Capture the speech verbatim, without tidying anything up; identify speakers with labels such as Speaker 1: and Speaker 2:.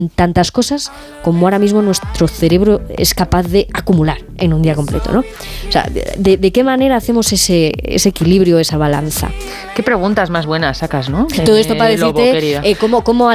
Speaker 1: tantas cosas como ahora mismo nuestro cerebro es capaz de acumular en un día completo, ¿no? O sea, ¿de, de qué manera hacemos ese, ese equilibrio, esa balanza?
Speaker 2: Qué preguntas más buenas sacas, ¿no?
Speaker 1: Todo esto para
Speaker 2: eh,
Speaker 1: decirte eh, cómo, cómo